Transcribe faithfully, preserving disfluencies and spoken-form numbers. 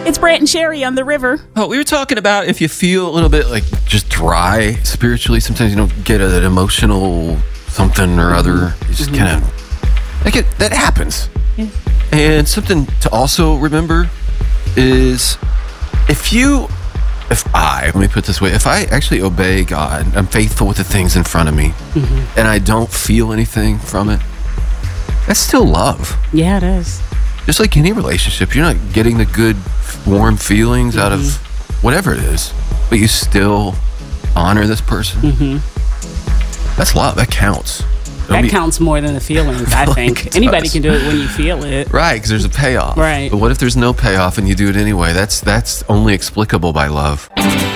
It's Brant and Sherry on the river. Oh, we were talking about if you feel a little bit like just dry spiritually, sometimes you don't get an emotional something or other. You just mm-hmm. kind of, like it, that happens. Yeah. And something to also remember is if you, if I, let me put it this way, if I actually obey God, I'm faithful with the things in front of me, mm-hmm. and I don't feel anything from it, that's still love. Yeah, it is. Just like any relationship, you're not getting the good, warm feelings mm-hmm. out of whatever it is, but you still honor this person. Mm-hmm. That's love. That counts. Don't that be, counts more than the feelings, I think. Like Anybody can do it when you feel it. Right, because there's a payoff. Right. But what if there's no payoff and you do it anyway? That's that's only explicable by love.